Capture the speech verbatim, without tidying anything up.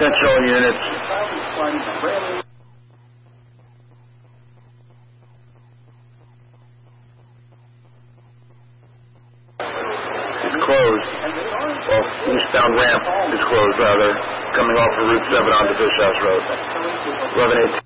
Attention all units. It's closed. Well, eastbound ramp is closed, rather, coming off of Route seven onto Fish House Road. eleven eighteen.